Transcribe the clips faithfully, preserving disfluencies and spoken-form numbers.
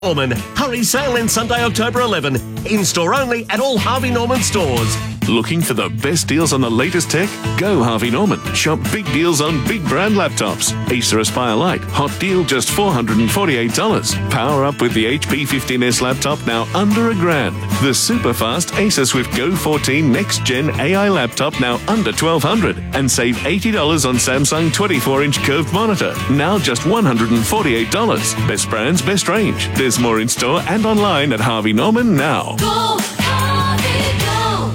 Norman. Hurry sale in Sunday, October eleventh. In-store only at all Harvey Norman stores. Looking for the best deals on the latest tech? Go Harvey Norman. Shop big deals on big brand laptops. Acer Aspire Lite, hot deal just four hundred forty-eight dollars. Power up with the H P fifteen S laptop now under a grand. The super fast Acer Swift Go fourteen Next Gen A I laptop now under twelve hundred dollars. And save eighty dollars on Samsung twenty-four inch curved monitor, now just one hundred forty-eight dollars. Best brands, best range. There's more in store and online at Harvey Norman now. Go, Harvey, go!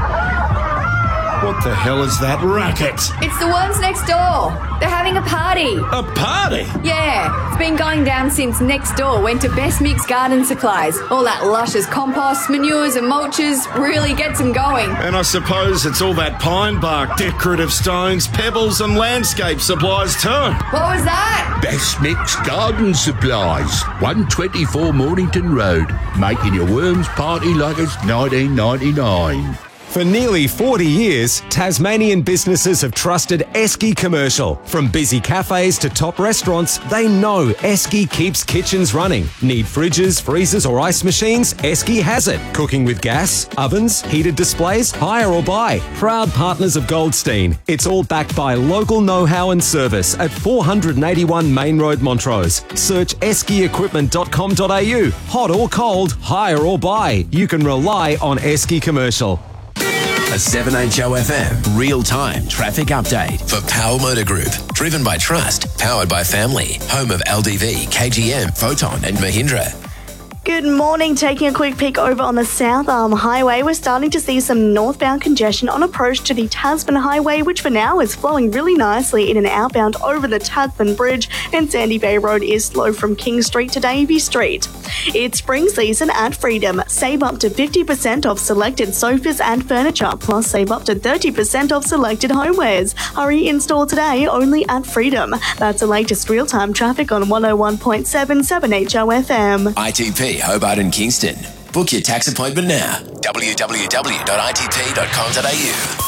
What the hell is that racket? It's the ones next door. They're having a party. A party? Yeah, it's been going down since next door went to Best Mix Garden Supplies. All that luscious compost, manures and mulches really gets them going. And I suppose it's all that pine bark, decorative stones, pebbles and landscape supplies too. What was that? Best Mix Garden Supplies, one twenty-four Mornington Road, making your worms party like it's nineteen ninety-nine. For nearly forty years, Tasmanian businesses have trusted Esky Commercial. From busy cafes to top restaurants, they know Esky keeps kitchens running. Need fridges, freezers or ice machines? Esky has it. Cooking with gas, ovens, heated displays, hire or buy. Proud partners of Goldstein. It's all backed by local know-how and service at four eighty-one Main Road, Montrose. Search esky equipment dot com dot a u. Hot or cold, hire or buy. You can rely on Esky Commercial. A seven H O F M real-time traffic update for Power Motor Group. Driven by trust, powered by family. Home of L D V, K G M, Photon and Mahindra. Good morning. Taking a quick peek over on the South Arm Highway, we're starting to see some northbound congestion on approach to the Tasman Highway, which for now is flowing really nicely in and outbound over the Tasman Bridge, and Sandy Bay Road is slow from King Street to Davey Street. It's spring season at Freedom. Save up to fifty percent off selected sofas and furniture, plus save up to thirty percent off selected homewares. Hurry in store today only at Freedom. That's the latest real-time traffic on one oh one point seven seven H O F M. I T P Hobart and Kingston. Book your tax appointment now. w w w dot i t p dot com dot a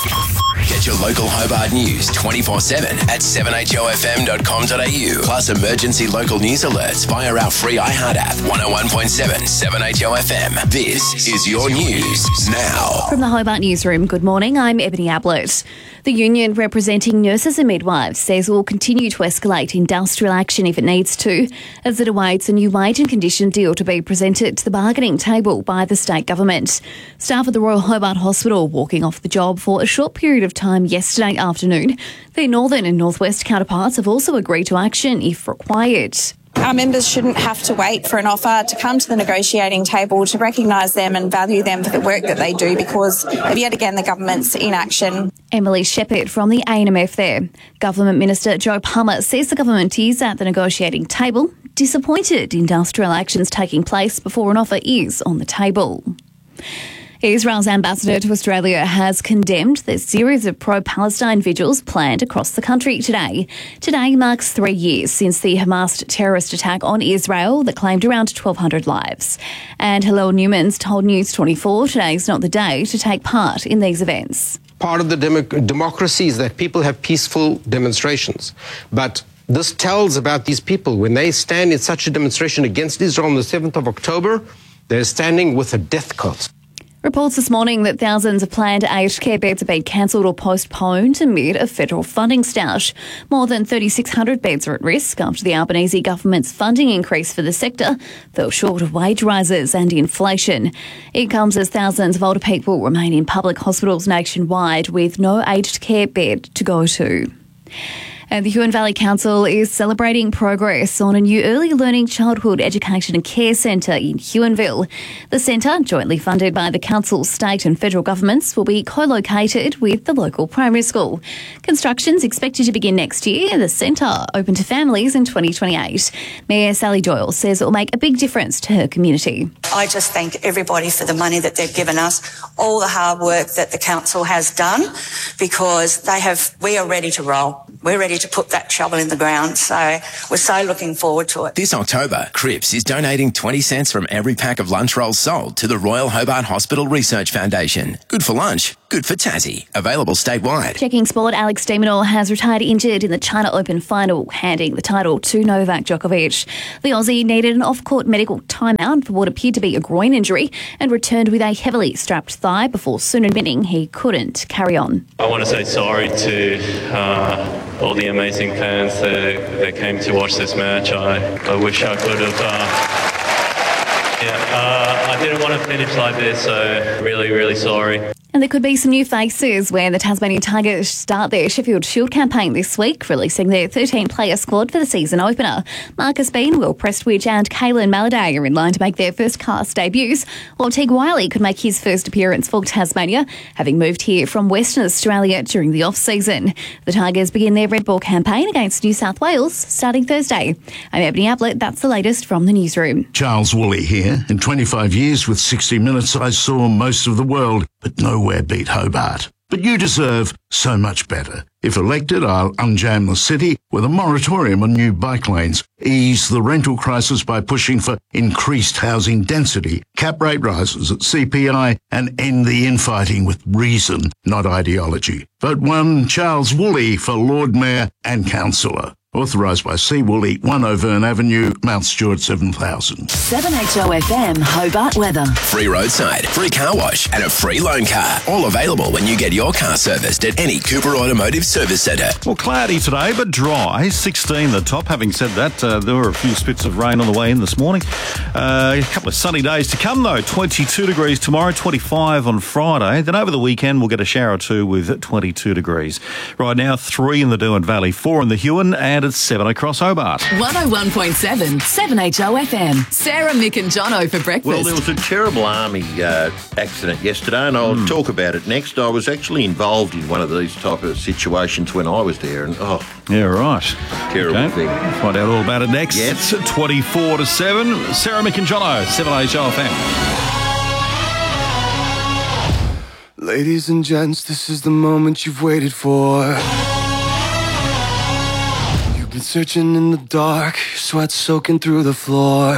u. Get your local Hobart news twenty-four seven at seven h o f m dot com dot a u. Plus emergency local news alerts via our free iHeart app. one oh one point seven, seven H O F M. This is your news now. From the Hobart Newsroom, good morning. I'm Ebony Ablett. The union representing nurses and midwives says it will continue to escalate industrial action if it needs to, as it awaits a new wage and condition deal to be presented to the bargaining table by the state government. Staff at the Royal Hobart Hospital walking off the job for a short period of time yesterday afternoon. Their northern and northwest counterparts have also agreed to action if required. Our members shouldn't have to wait for an offer to come to the negotiating table to recognise them and value them for the work that they do, because of yet again the government's inaction. Emily Shepherd from the A N M F there. Government Minister Joe Palmer says the government is at the negotiating table, disappointed industrial actions taking place before an offer is on the table. Israel's ambassador to Australia has condemned the series of pro-Palestine vigils planned across the country today. Today marks three years since the Hamas terrorist attack on Israel that claimed around twelve hundred lives. And Hillel Newmans told News twenty-four today's not the day to take part in these events. Part of the demo- democracy is that people have peaceful demonstrations. But this tells about these people. When they stand in such a demonstration against Israel on the seventh of October, they're standing with a death cult. Reports this morning that thousands of planned aged care beds have been cancelled or postponed amid a federal funding stoush. More than thirty-six hundred beds are at risk after the Albanese government's funding increase for the sector fell short of wage rises and inflation. It comes as thousands of older people remain in public hospitals nationwide with no aged care bed to go to. And the Huon Valley Council is celebrating progress on a new early learning childhood education and care centre in Huonville. The centre, jointly funded by the council, state and federal governments, will be co-located with the local primary school. Construction's expected to begin next year. The centre open to families in twenty twenty-eight. Mayor Sally Doyle says it will make a big difference to her community. I just thank everybody for the money that they've given us, all the hard work that the council has done, because they have. We are ready to roll. We're ready ready to put that shovel in the ground. So we're so looking forward to it. This October, Cripps is donating twenty cents from every pack of lunch rolls sold to the Royal Hobart Hospital Research Foundation. Good for lunch, good for Tassie. Available statewide. Checking sport, Alex de Minaur has retired injured in the China Open final, handing the title to Novak Djokovic. The Aussie needed an off-court medical timeout for what appeared to be a groin injury and returned with a heavily strapped thigh before soon admitting he couldn't carry on. I want to say sorry to uh, all the amazing fans that, that came to watch this match. I, I wish I could have... Uh, yeah, uh, I didn't want to finish like this, so really, really sorry. And there could be some new faces when the Tasmanian Tigers start their Sheffield Shield campaign this week, releasing their thirteen-player squad for the season opener. Marcus Bean, Will Prestwich and Caelan Maladay are in line to make their first cast debuts, while Teague Wiley could make his first appearance for Tasmania, having moved here from Western Australia during the off-season. The Tigers begin their red ball campaign against New South Wales starting Thursday. I'm Ebony Ablett. That's the latest from the newsroom. Charles Woolley here. In twenty-five years with sixty minutes, I saw most of the world, but nowhere beat Hobart. But you deserve so much better. If elected, I'll unjam the city with a moratorium on new bike lanes, ease the rental crisis by pushing for increased housing density, cap rate rises at C P I, and end the infighting with reason, not ideology. Vote one Charles Woolley for Lord Mayor and Councillor. Authorised by C. Woolley, one O'Verne Avenue, Mount Stewart, seven thousand. seven H O F M Hobart weather. Free roadside, free car wash, and a free loan car. All available when you get your car serviced at any Cooper Automotive Service Centre. Well, cloudy today, but dry. sixteen the top. Having said that, uh, there were a few spits of rain on the way in this morning. Uh, a couple of sunny days to come, though. twenty-two degrees tomorrow, twenty-five on Friday. Then over the weekend, we'll get a shower or two with twenty-two degrees. Right now, three in the Derwent Valley, four in the Huon, and it's seven across Hobart. one oh one point seven, seven H O F M. Sarah, Mick and Jono for breakfast. Well, there was a terrible army uh, accident yesterday, and I'll mm. talk about it next. I was actually involved in one of these type of situations when I was there, and oh... Yeah, right. Terrible okay. thing. We'll find out all about it next. Yes. twenty-four to seven. Sarah, Mick and Jono, seven H O F M. Ladies and gents, this is the moment you've waited for. You've been searching in the dark, sweat soaking through the floor.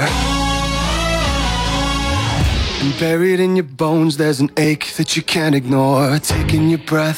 And buried in your bones, there's an ache that you can't ignore. Taking your breath